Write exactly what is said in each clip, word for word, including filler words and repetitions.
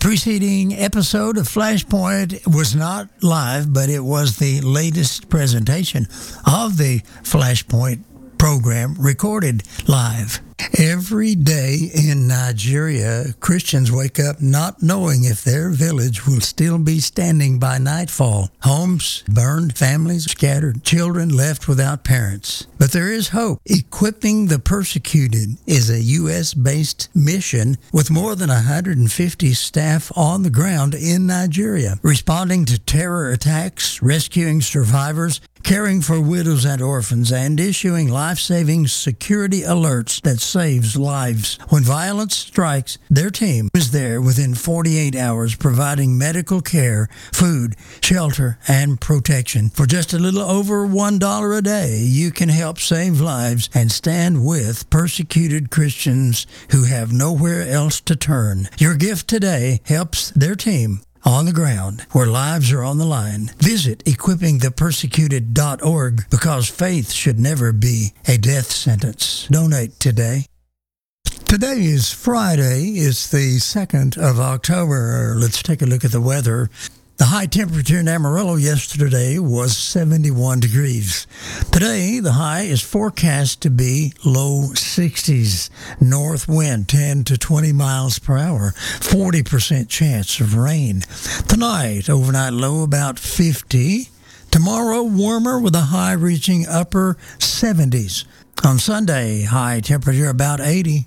preceding episode of Flashpoint was not live, but it was the latest presentation of the Flashpoint program recorded live. Every day in Nigeria, Christians wake up not knowing if their village will still be standing by nightfall. Homes burned, families scattered, children left without parents. But there is hope. Equipping the Persecuted is a U S-based mission with more than one hundred fifty staff on the ground in Nigeria, responding to terror attacks, rescuing survivors, caring for widows and orphans, and issuing life-saving security alerts that saves lives. When violence strikes, their team is there within forty-eight hours, providing medical care, food, shelter, and protection. For just a little over one dollar a day, you can help save lives and stand with persecuted Christians who have nowhere else to turn. Your gift today helps their team on the ground where lives are on the line. Visit equipping the persecuted dot org because faith should never be a death sentence. Donate today. Today is Friday. It's the second of October. Let's take a look at the weather. The high temperature in Amarillo yesterday was seventy-one degrees. Today, the high is forecast to be low sixties. North wind ten to twenty miles per hour. forty percent chance of rain. Tonight, overnight low about fifty. Tomorrow, warmer with a high reaching upper seventies. On Sunday, high temperature about eighty.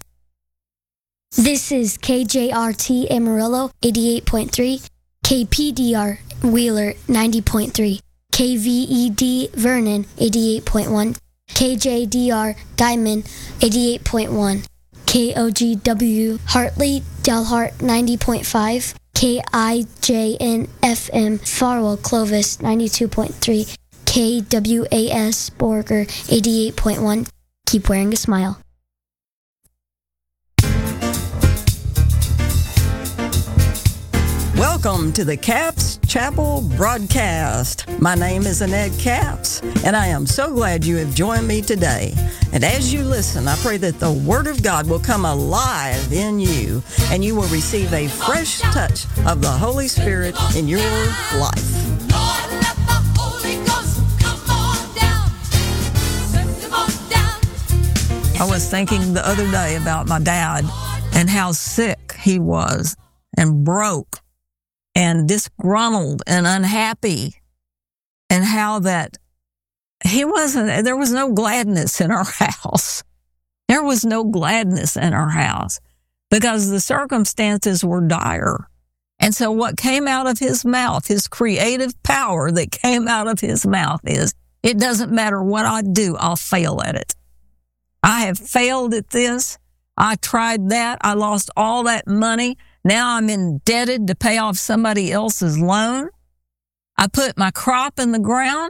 This is K J R T Amarillo eighty-eight point three. K P D R Wheeler ninety point three, K V E D Vernon eighty-eight point one, K J D R Diamond eighty-eight point one, K O G W Hartley Delhart ninety point five, K I J N F M Farwell Clovis ninety-two point three, K W A S Borger eighty-eight point one. Keep wearing a smile. Welcome to the Capps Chapel broadcast. My name is Annette Capps, and I am so glad you have joined me today. And as you listen, I pray that the Word of God will come alive in you, and you will receive a fresh touch of the Holy Spirit in your life. Lord, let the Holy Ghost come on down. Send him on down. I was thinking the other day about my dad and how sick he was and broke and disgruntled and unhappy, and how that he wasn't, there was no gladness in our house. There was no gladness in our house because the circumstances were dire. And so what came out of his mouth, his creative power that came out of his mouth is, it doesn't matter what I do, I'll fail at it. I have failed at this. I tried that. I lost all that money. Now I'm indebted to pay off somebody else's loan. I put my crop in the ground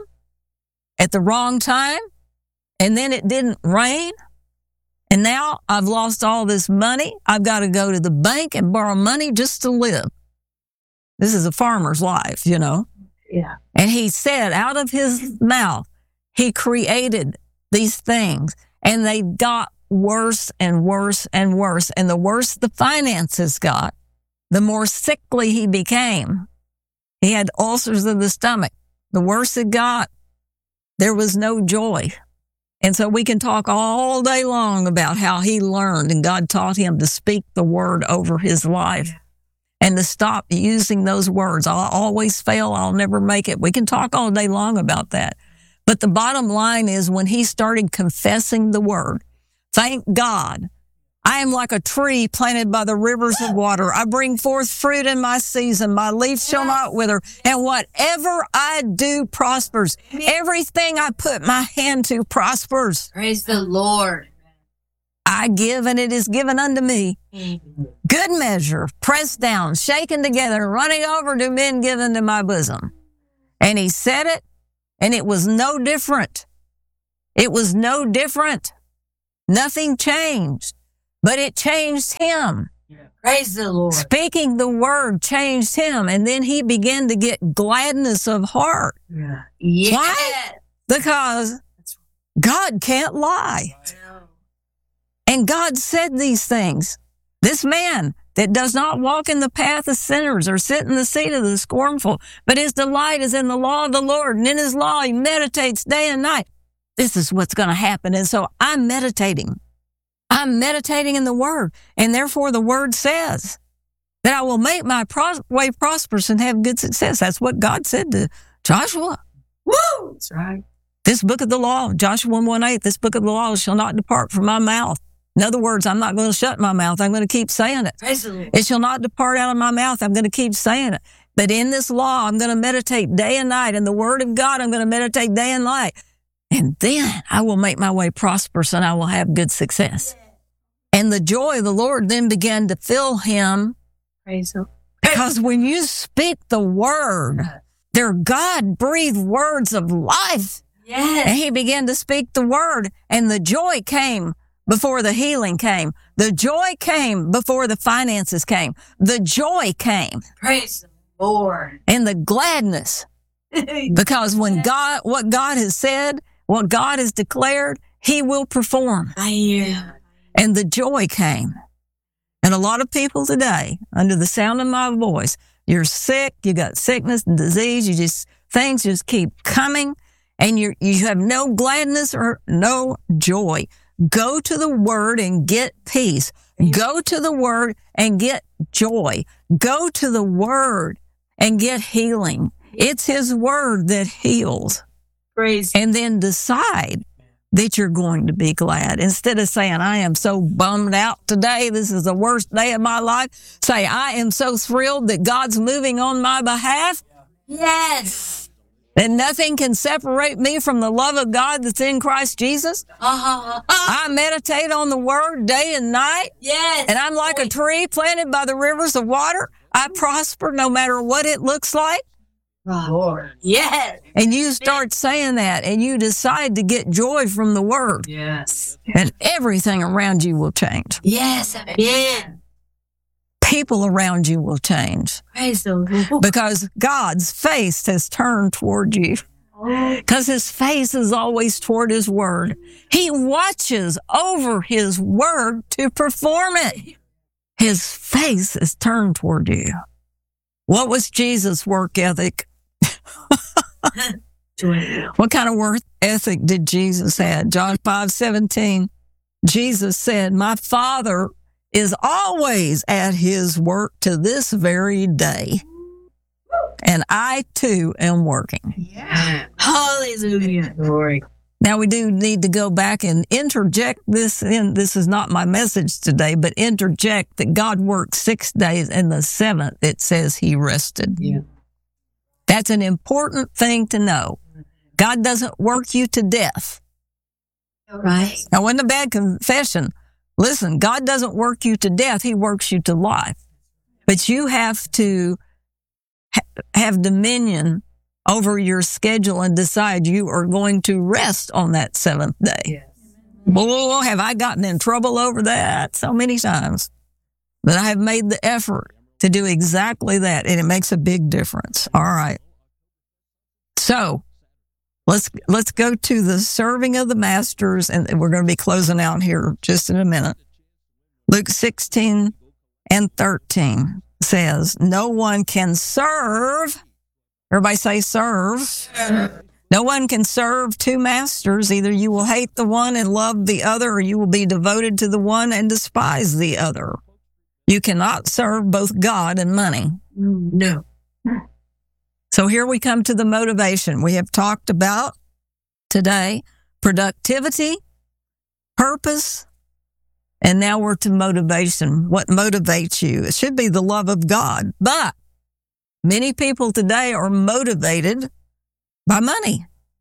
at the wrong time, and then it didn't rain. And now I've lost all this money. I've got to go to the bank and borrow money just to live. This is a farmer's life, you know. Yeah. And he said out of his mouth, he created these things, and they got worse and worse and worse. And the worse the finances got, the more sickly he became. He had ulcers of the stomach. The worse it got, there was no joy. And so we can talk all day long about how he learned and God taught him to speak the word over his life and to stop using those words. I'll always fail. I'll never make it. We can talk all day long about that. But the bottom line is when he started confessing the word, thank God, I am like a tree planted by the rivers of water. I bring forth fruit in my season. My leaf shall not wither. And whatever I do prospers. Everything I put my hand to prospers. Praise the Lord. I give, and it is given unto me. Good measure, pressed down, shaken together, running over to men given to my bosom. And he said it, and it was no different. It was no different. Nothing changed. But it changed him. Yeah. Praise the Lord. Speaking the word changed him. And then he began to get gladness of heart. Yeah. Yes. Why? Because God can't lie. And God said these things. This man that does not walk in the path of sinners or sit in the seat of the scornful, but his delight is in the law of the Lord, and in his law he meditates day and night. This is what's going to happen. And so I'm meditating. I'm meditating in the word. And therefore the word says that I will make my pros- way prosperous and have good success. That's what God said to Joshua. Woo! That's right. This book of the law, Joshua one eight, this book of the law shall not depart from my mouth. In other words, I'm not going to shut my mouth. I'm going to keep saying it. Praise the Lord. It shall not depart out of my mouth. I'm going to keep saying it. But in this law, I'm going to meditate day and night. In the word of God, I'm going to meditate day and night. And then I will make my way prosperous and I will have good success. And the joy of the Lord then began to fill him, Praise the Lord. because when you speak the word, they're God-breathed words of life. Yes. And he began to speak the word, and the joy came before the healing came. The joy came before the finances came. The joy came Praise the Lord. and the gladness. Because when God, what God has said, what God has declared, he will perform. I hear you. And the joy came. And a lot of people today, under the sound of my voice, you're sick, you got sickness and disease, you just, things just keep coming, and you you have no gladness or no joy. Go to the word and get peace. Go to the word and get joy. Go to the word and get healing. It's his word that heals. Praise. And then decide that you're going to be glad. Instead of saying, I am so bummed out today, this is the worst day of my life, say, I am so thrilled that God's moving on my behalf, Yes. that nothing can separate me from the love of God that's in Christ Jesus. Uh-huh. Uh, I meditate on the word day and night, yes. and I'm like a tree planted by the rivers of water. I prosper no matter what it looks like. Lord. Yes. And you start saying that, and you decide to get joy from the word, Yes. and everything around you will change. Yes. Amen. People around you will change Praise the Lord. because God's face has turned toward you. Because his face is always toward his word. He watches over his word to perform it. His face is turned toward you. What was Jesus' work ethic? What kind of work ethic did Jesus have? John five seventeen, Jesus said, my Father is always at his work to this very day. And I too am working. Yeah. Hallelujah. Glory. Now we do need to go back and interject this in. This is not my message today, but interject that God worked six days and the seventh, it says he rested. Yeah. That's an important thing to know. God doesn't work you to death. Right. Now, wasn't a bad confession. Listen, God doesn't work you to death. He works you to life. But you have to ha- have dominion over your schedule and decide you are going to rest on that seventh day. Yes. Boy, have I gotten in trouble over that so many times. But I have made the effort to do exactly that, and it makes a big difference. All right. So let's let's go to the serving of the masters, and we're going to be closing out here just in a minute. Luke sixteen and thirteen says, no one can serve. Everybody say serve. No one can serve two masters. Either you will hate the one and love the other, or you will be devoted to the one and despise the other. You cannot serve both God and money. No. So here we come to the motivation. We have talked about today productivity, purpose, and now we're to motivation. What motivates you? It should be the love of God. But many people today are motivated by money.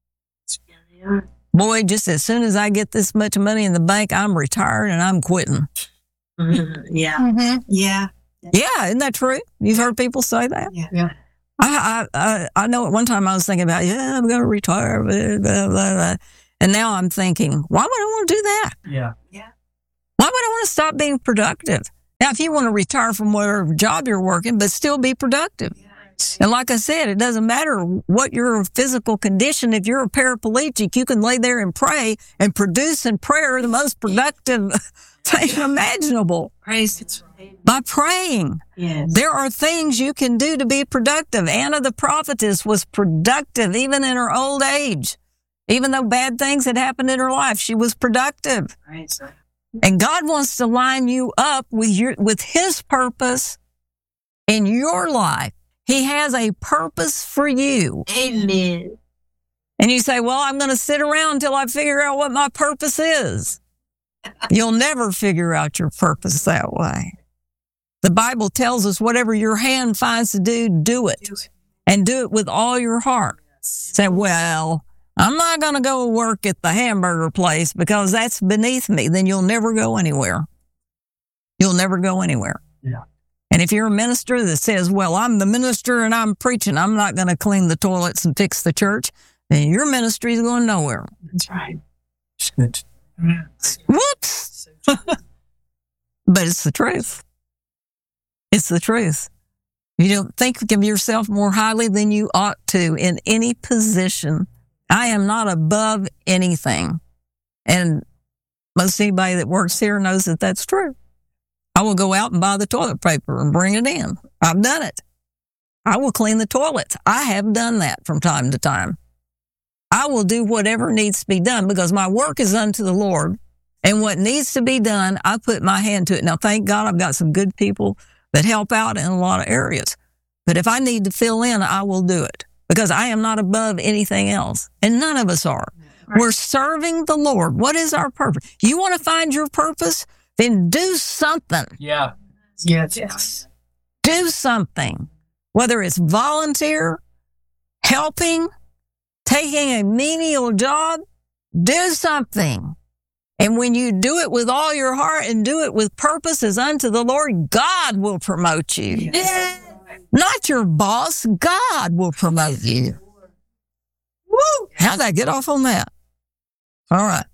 Boy, just as soon as I get this much money in the bank, I'm retired and I'm quitting. Yeah. Mm-hmm. Yeah. Yeah, isn't that true? You've heard people say that? Yeah. Yeah. I, I, I, I know at one time I was thinking about, yeah, I'm going to retire, blah, blah, blah, blah. And now I'm thinking, why would I want to do that? Yeah. Yeah. Why would I want to stop being productive? Now, if you want to retire from whatever job you're working, but still be productive. And like I said, it doesn't matter what your physical condition. If you're a paraplegic, you can lay there and pray and produce in prayer the most productive thing imaginable. Praise. By praying. Yes. There are things you can do to be productive. Anna the prophetess was productive even in her old age. Even though bad things had happened in her life, she was productive. Right, sir. And God wants to line you up with your with his purpose in your life. He has a purpose for you. Amen. And you say, well, I'm going to sit around until I figure out what my purpose is. You'll never figure out your purpose that way. The Bible tells us whatever your hand finds to do, do it. And do it with all your heart. Say, well, I'm not going to go work at the hamburger place because that's beneath me. Then you'll never go anywhere. You'll never go anywhere. Yeah. And if you're a minister that says, well, I'm the minister and I'm preaching, I'm not going to clean the toilets and fix the church, then your ministry is going nowhere. That's right. It's good. Whoops. But it's the truth. It's the truth. You don't think of yourself more highly than you ought to in any position. I am not above anything. And most anybody that works here knows that that's true. I will go out and buy the toilet paper and bring it in. I've done it. I will clean the toilets. I have done that from time to time. I will do whatever needs to be done because my work is unto the Lord. And what needs to be done, I put my hand to it. Now, thank God I've got some good people that help out in a lot of areas. But if I need to fill in, I will do it because I am not above anything else. And none of us are. Right. We're serving the Lord. What is our purpose? You want to find your purpose? Then do something. Yeah. Yes. Yes. Do something. Whether it's volunteer, helping, taking a menial job, do something. And when you do it with all your heart and do it with purpose as unto the Lord, God will promote you. Yes. Not your boss. God will promote you. Woo! How'd I get off on that? All right.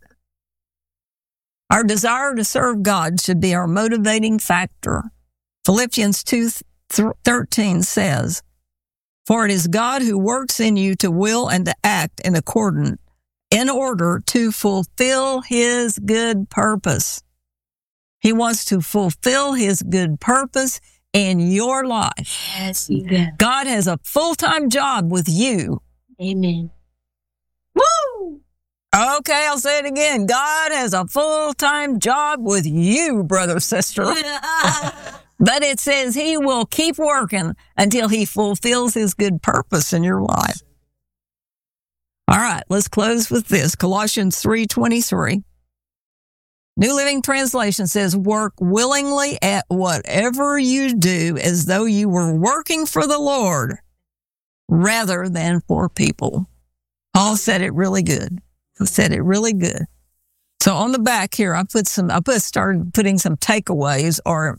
Our desire to serve God should be our motivating factor. Philippians two thirteen says, for it is God who works in you to will and to act in accordance, in order to fulfill his good purpose. He wants to fulfill his good purpose in your life. Yes. Amen. God has a full-time job with you. Amen. Woo! Okay, I'll say it again. God has a full-time job with you, brother, sister. But it says he will keep working until he fulfills his good purpose in your life. All right, let's close with this. Colossians three twenty-three. New Living Translation says, work willingly at whatever you do as though you were working for the Lord rather than for people. Paul said it really good. He said it really good. So on the back here, I put some, I put started putting some takeaways, or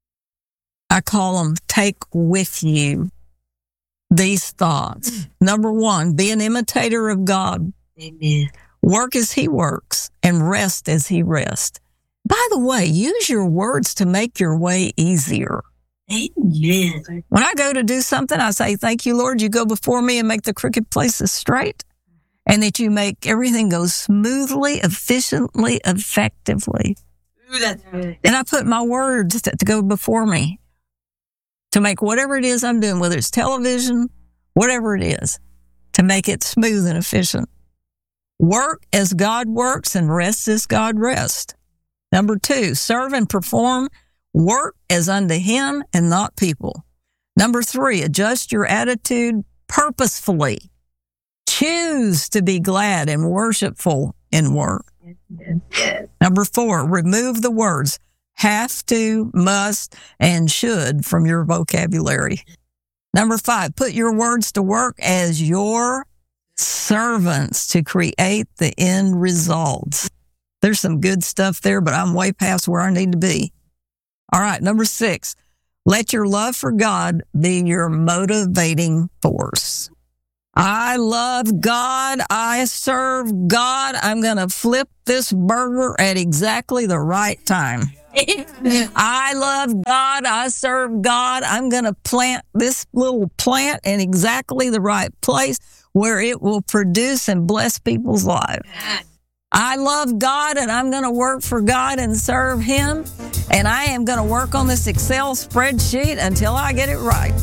I call them take with you these thoughts. Number one, be an imitator of God. Amen. Work as he works and rest as he rests. By the way, use your words to make your way easier. Amen. When I go to do something, I say, thank you, Lord, you go before me and make the crooked places straight, and that you make everything go smoothly, efficiently, effectively. Ooh, that's good. And I put my words to, to go before me to make whatever it is I'm doing, whether it's television, whatever it is, to make it smooth and efficient. Work as God works and rest as God rests. Number two, serve and perform work as unto him and not people. Number three, adjust your attitude purposefully. Choose to be glad and worshipful in work. Yes. Number four, remove the words have to, must, and should from your vocabulary. Number five, put your words to work as your servants to create the end results. There's some good stuff there, but I'm way past where I need to be. All right, number six, let your love for God be your motivating force. I love God. I serve God. I'm going to flip this burger at exactly the right time. I love God. I serve God. I'm going to plant this little plant in exactly the right place where it will produce and bless people's lives. I love God and I'm going to work for God and serve Him. And I am going to work on this Excel spreadsheet until I get it right.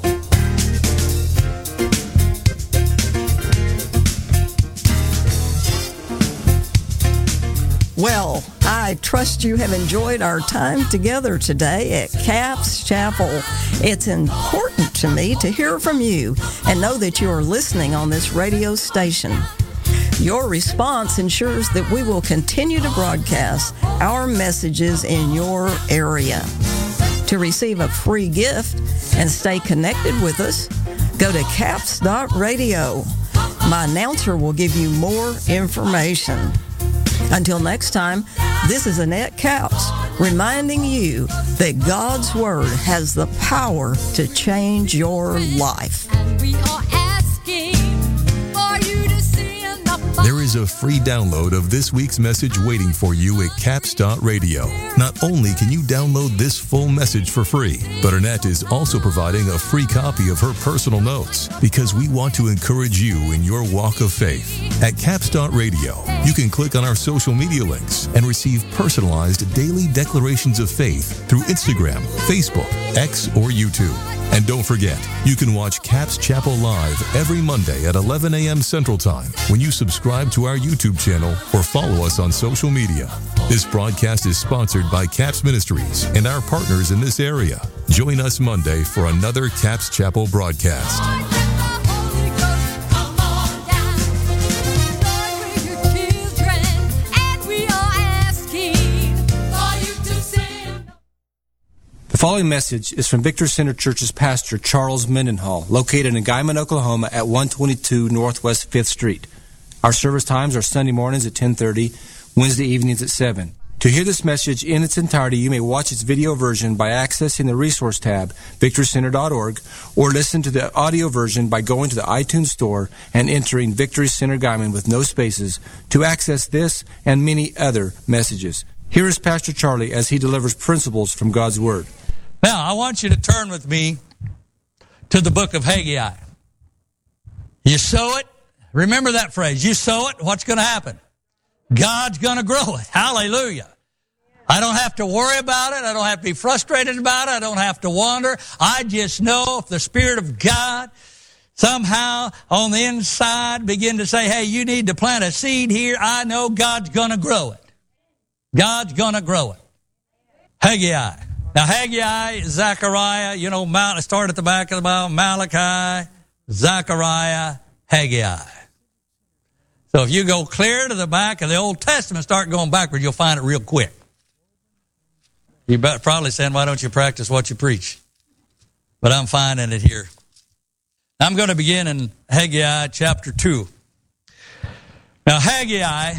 Well, I trust you have enjoyed our time together today at Capps Chapel. It's important to me to hear from you and know that you are listening on this radio station. Your response ensures that we will continue to broadcast our messages in your area. To receive a free gift and stay connected with us, go to capps dot radio. My announcer will give you more information. Until next time, this is Annette Capps reminding you that God's Word has the power to change your life. And we are asking for you to send the There is a free download of this week's message waiting for you at capps dot radio. Not only can you download this full message for free, but Annette is also providing a free copy of her personal notes because we want to encourage you in your walk of faith. At capps dot radio, you can click on our social media links and receive personalized daily declarations of faith through Instagram, Facebook, X, or YouTube. And don't forget, you can watch Capps Chapel live every Monday at eleven a.m. Central Time when you subscribe to our YouTube channel or follow us on social media. This broadcast is sponsored by Capps Ministries and our partners in this area. Join us Monday for another Capps Chapel broadcast. Holy Ghost, come on down. Lord, we're your children, and we are asking for you to send. The following message is from Victory Center Church's pastor, Charles Mendenhall, located in Guyman, Oklahoma at one twenty-two Northwest fifth Street. Our service times are Sunday mornings at ten thirty, Wednesday evenings at seven. To hear this message in its entirety, you may watch its video version by accessing the resource tab, victory center dot org, or listen to the audio version by going to the iTunes Store and entering Victory Center Guyman with no spaces to access this and many other messages. Here is Pastor Charlie as he delivers principles from God's Word. Now, I want you to turn with me to the book of Haggai. You sow it. Remember that phrase. You sow it, what's going to happen? God's going to grow it. Hallelujah. I don't have to worry about it. I don't have to be frustrated about it. I don't have to wonder. I just know if the Spirit of God somehow on the inside begin to say, hey, you need to plant a seed here, I know God's going to grow it. God's going to grow it. Haggai. Now, Haggai, Zechariah, you know, Mount, start at the back of the Bible, Malachi, Zechariah, Haggai. So if you go clear to the back of the Old Testament, start going backward, you'll find it real quick. You're probably saying, why don't you practice what you preach? But I'm finding it here. I'm going to begin in Haggai chapter two. Now, Haggai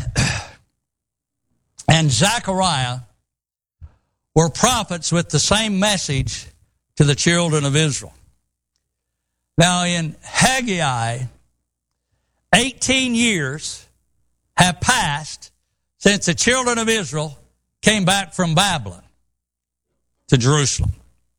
and Zechariah were prophets with the same message to the children of Israel. Now, in Haggai, eighteen years have passed since the children of Israel came back from Babylon to Jerusalem.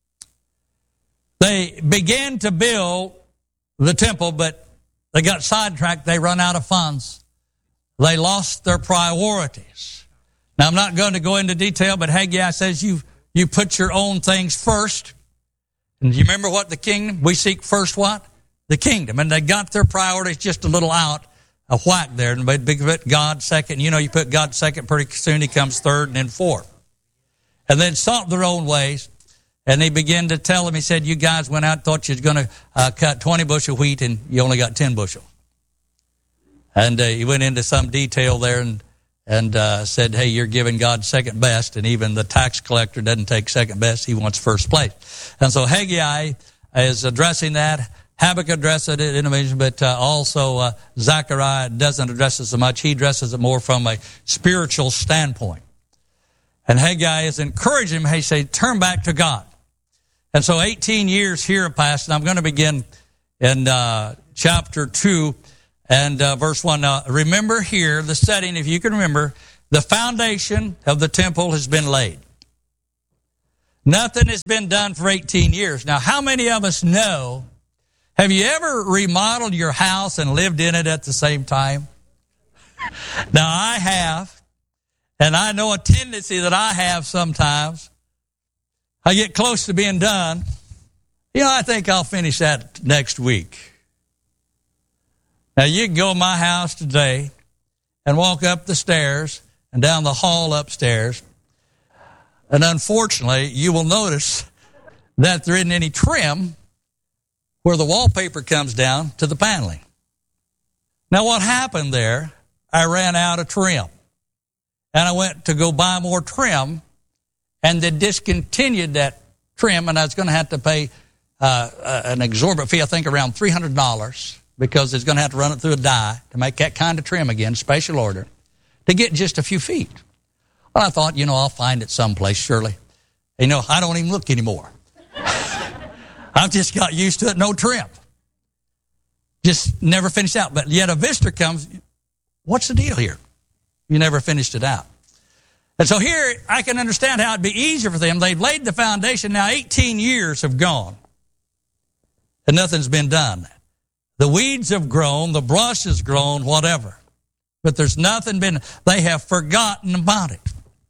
They began to build the temple, but they got sidetracked. They run out of funds. They lost their priorities. Now, I'm not going to go into detail, but Haggai says you, you put your own things first. And do you remember what the kingdom? We seek first what? The kingdom. And they got their priorities just a little out of whack there. And they put God second. You know, you put God second, pretty soon he comes third and then fourth. And then sought their own ways. And he began to tell them, he said, you guys went out, thought you was going to uh, cut twenty bushel wheat, and you only got ten bushel. And uh, he went into some detail there and and uh, said, hey, you're giving God second best, and even the tax collector doesn't take second best. He wants first place. And so Haggai is addressing that. Habakkuk addresses it in a vision, but uh, also uh, Zechariah doesn't address it so much. He addresses it more from a spiritual standpoint. And Haggai is encouraging him. He said, turn back to God. And so eighteen years here have passed, and I'm going to begin in uh, chapter two and uh, verse one. Now, remember here, the setting, if you can remember, the foundation of the temple has been laid. Nothing has been done for eighteen years. Now, how many of us know, have you ever remodeled your house and lived in it at the same time? Now, I have, and I know a tendency that I have sometimes. I get close to being done. You know, I think I'll finish that next week. Now, you can go to my house today and walk up the stairs and down the hall upstairs, and unfortunately, you will notice that there isn't any trim where the wallpaper comes down to the paneling. Now, what happened there, I ran out of trim, and I went to go buy more trim, and they discontinued that trim, and I was going to have to pay uh, an exorbitant fee, I think around three hundred dollars, because it's going to have to run it through a die to make that kind of trim again, special order, to get just a few feet. Well, I thought, you know, I'll find it someplace, surely. You know, I don't even look anymore. I've just got used to it, no trim. Just never finished out. But yet a visitor comes, what's the deal here? You never finished it out. And so here, I can understand how it'd be easier for them. They've laid the foundation. Now eighteen years have gone, and nothing's been done. The weeds have grown, the brush has grown, whatever. But there's nothing been, they have forgotten about it.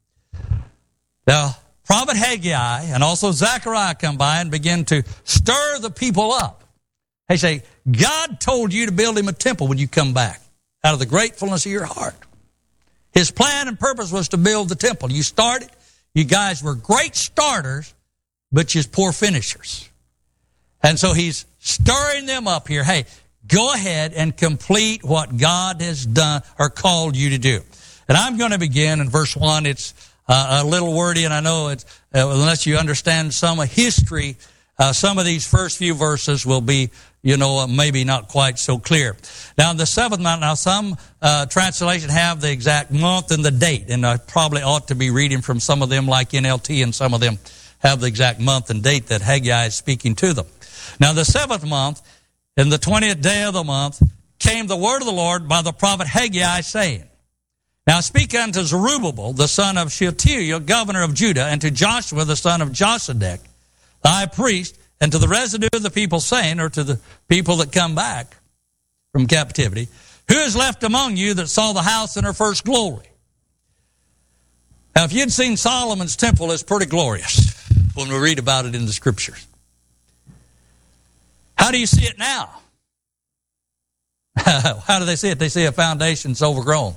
Now, Prophet Haggai and also Zechariah come by and begin to stir the people up. They say, God told you to build him a temple when you come back out of the gratefulness of your heart. His plan and purpose was to build the temple. You started, you guys were great starters, but you're poor finishers. And so he's stirring them up here. Hey, go ahead and complete what God has done or called you to do. And I'm going to begin in verse one. It's uh, a little wordy, and I know it's, uh, unless you understand some history, uh, some of these first few verses will be, you know, uh, maybe not quite so clear. Now, in the seventh month, now some uh, translations have the exact month and the date, and I probably ought to be reading from some of them like N L T, and some of them have the exact month and date that Haggai is speaking to them. Now, the seventh month, in the twentieth day of the month, came the word of the Lord by the prophet Haggai, saying, Now speak unto Zerubbabel, the son of Shealtiel, governor of Judah, and to Joshua, the son of Josedek, the high priest, and to the residue of the people, saying, or to the people that come back from captivity, Who is left among you that saw the house in her first glory? Now, if you'd seen Solomon's temple, it's pretty glorious when we read about it in the Scriptures. How do you see it now? How do they see it? They see a foundation's overgrown.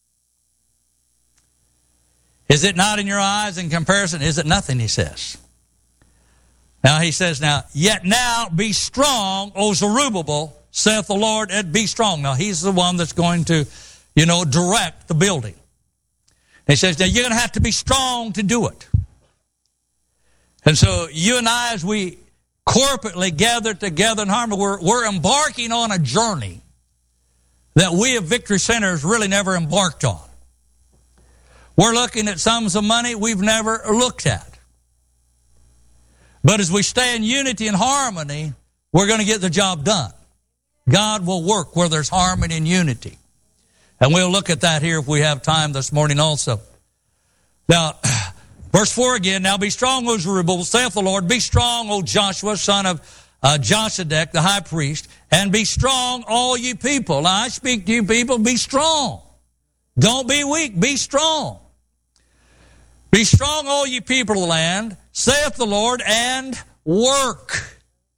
Is it not in your eyes in comparison? Is it nothing, he says. Now he says, now, yet now be strong, O Zerubbabel, saith the Lord, and be strong. Now he's the one that's going to, you know, direct the building. He says, now you're going to have to be strong to do it. And so you and I, as we corporately gather together in harmony, we're, we're embarking on a journey that we of Victory Centers really never embarked on. We're looking at sums of money we've never looked at. But as we stay in unity and harmony, we're going to get the job done. God will work where there's harmony and unity. And we'll look at that here if we have time this morning also. Now, verse four again, Now be strong, O Zerubbabel, saith the Lord, be strong, O Joshua, son of uh, Josedek, the high priest, and be strong, all you people. Now I speak to you people, be strong. Don't be weak, be strong. Be strong, all you people of the land, saith the Lord, and work.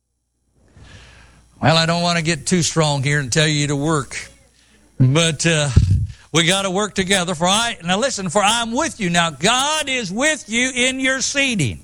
Well, I don't want to get too strong here and tell you to work. But uh, we got to work together. For I, now listen, for I'm with you. Now, God is with you in your seeding.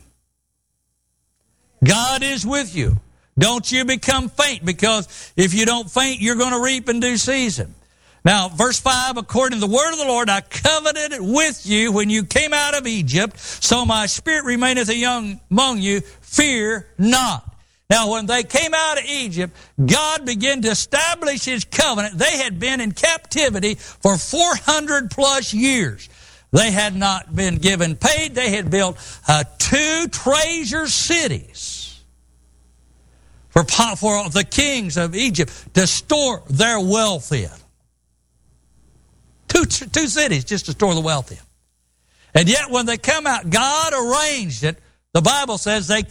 God is with you. Don't you become faint, because if you don't faint, you're going to reap in due season. Now, verse five, according to the word of the Lord, I covenanted with you when you came out of Egypt, so my spirit remaineth young among you, fear not. Now, when they came out of Egypt, God began to establish his covenant. They had been in captivity for four hundred plus years. They had not been given paid. They had built uh, two treasure cities for, for the kings of Egypt to store their wealth in. Two, two cities just to store the wealth in. And yet when they come out, God arranged it. The Bible says they